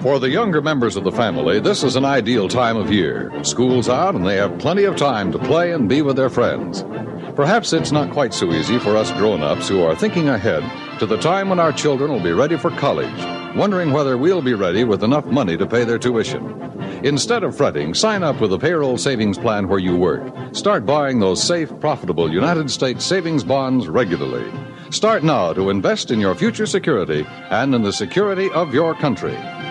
For the younger members of the family, this is an ideal time of year. School's out and they have plenty of time to play and be with their friends. Perhaps it's not quite so easy for us grown-ups who are thinking ahead to the time when our children will be ready for college, wondering whether we'll be ready with enough money to pay their tuition. Instead of fretting, sign up with a payroll savings plan where you work. Start buying those safe, profitable United States savings bonds regularly. Start now to invest in your future security and in the security of your country.